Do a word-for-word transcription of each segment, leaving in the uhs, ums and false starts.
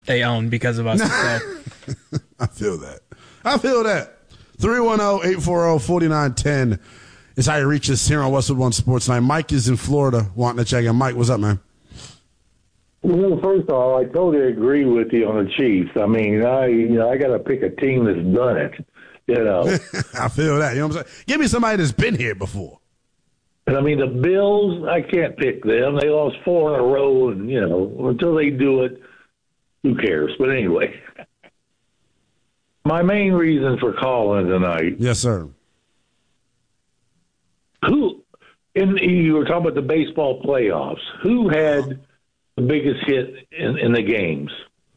they own because of us. So. I feel that. I feel that. three one zero, eight four zero, four nine one zero is how you reach us here on Westwood One Sports Night. Mike is in Florida wanting to check in. Mike, what's up, man? Well, first of all, I totally agree with you on the Chiefs. I mean, I you know I got to pick a team that's done it. You know, I feel that. You know what I'm saying? Give me somebody that's been here before. And I mean, the Bills, I can't pick them. They lost four in a row, and you know, until they do it, who cares? But anyway, my main reason for calling tonight. Yes, sir. Who, in you were talking about the baseball playoffs. Who had the biggest hit in, in the games?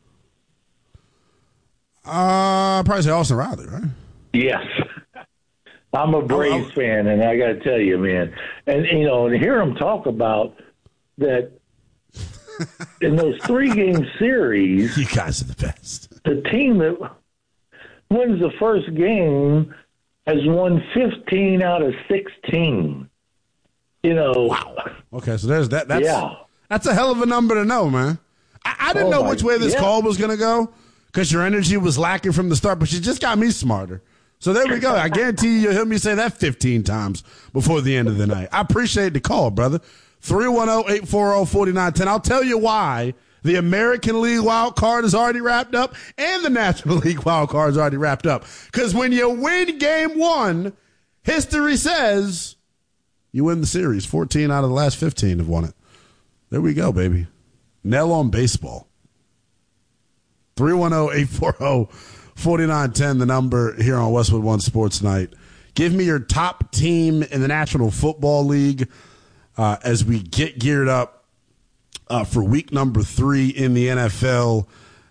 Uh, probably say Austin Riley, right? Yes. I'm a Braves oh, fan, and I got to tell you, man, and you know, and hear them talk about that in those three-game series. You guys are the best. The team that wins the first game has won fifteen out of sixteen. You know. Wow. Okay, so there's that. That's, yeah. That's a hell of a number to know, man. I, I didn't oh know which way this yeah. call was going to go because your energy was lacking from the start, but you just got me smarter. So there we go. I guarantee you you'll hear me say that fifteen times before the end of the night. I appreciate the call, brother. three one zero, eight four zero, four nine one zero. I'll tell you why the American League wild card is already wrapped up and the National League wild card is already wrapped up. Because when you win game one, history says you win the series. fourteen out of the last fifteen have won it. There we go, baby. Nail on baseball. three one zero, eight four zero, four nine one zero, the number here on Westwood One Sports Night. Give me your top team in the National Football League uh, as we get geared up uh, for week number three in the N F L.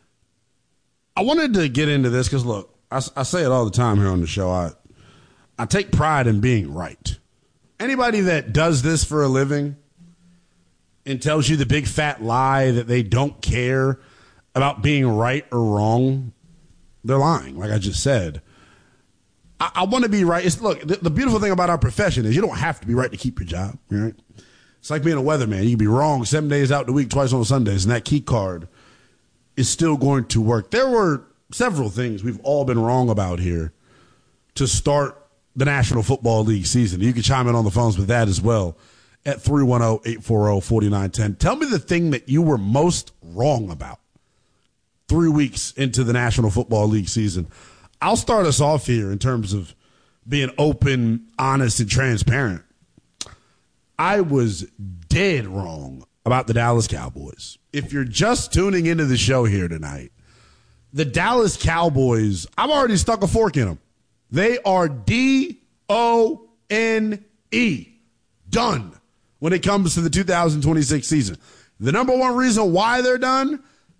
I wanted to get into this because, look, I, I say it all the time here on the show. I, I take pride in being right. Anybody that does this for a living and tells you the big fat lie that they don't care about being right or wrong, they're lying, like I just said. I, I want to be right. It's, look, the, the beautiful thing about our profession is you don't have to be right to keep your job, right? It's like being a weatherman. You can be wrong seven days out the week, twice on Sundays, and that key card is still going to work. There were several things we've all been wrong about here to start the National Football League season. You can chime in on the phones with that as well at three one zero, eight four zero, four nine one zero. Tell me the thing that you were most wrong about three weeks into the National Football League season. I'll start us off here in terms of being open, honest, and transparent. I was dead wrong about the Dallas Cowboys. If you're just tuning into the show here tonight, the Dallas Cowboys, I've already stuck a fork in them. They are D O N E. Done when it comes to the two thousand twenty-six season. The number one reason why they're done,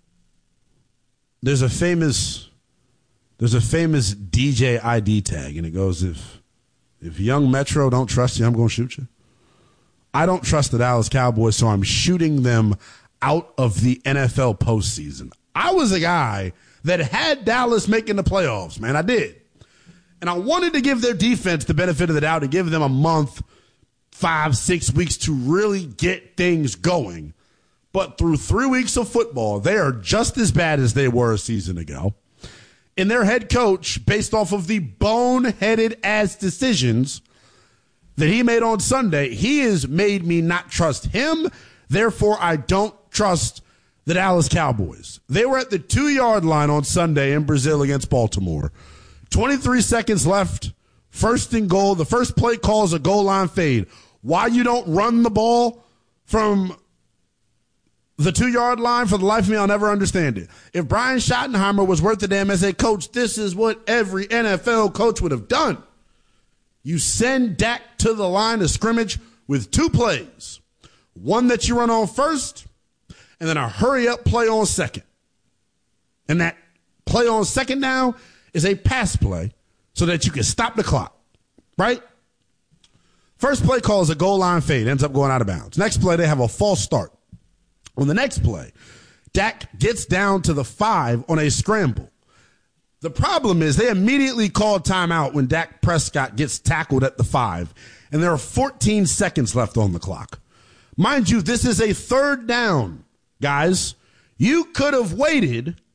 there's a famous there's a famous D J I D tag, and it goes, if if young Metro don't trust you, I'm going to shoot you. I don't trust the Dallas Cowboys, so I'm shooting them out of the N F L postseason. I was a guy that had Dallas making the playoffs, man. I did. And I wanted to give their defense the benefit of the doubt and give them a month, five, six weeks to really get things going. But through three weeks of football, they are just as bad as they were a season ago. And their head coach, based off of the boneheaded ass decisions that he made on Sunday, he has made me not trust him. Therefore, I don't trust the Dallas Cowboys. They were at the two-yard line on Sunday in Brazil against Baltimore. twenty-three seconds left, first and goal. The first play calls a goal line fade. Why you don't run the ball from the two-yard line, for the life of me, I'll never understand it. If Brian Schottenheimer was worth a damn as a coach, this is what every N F L coach would have done. You send Dak to the line of scrimmage with two plays. One that you run on first, and then a hurry-up play on second. And that play on second now is a pass play so that you can stop the clock, right? First play calls a goal line fade, ends up going out of bounds. Next play, they have a false start. On the next play, Dak gets down to the five on a scramble. The problem is they immediately called timeout when Dak Prescott gets tackled at the five, and there are fourteen seconds left on the clock. Mind you, this is a third down, guys. You could have waited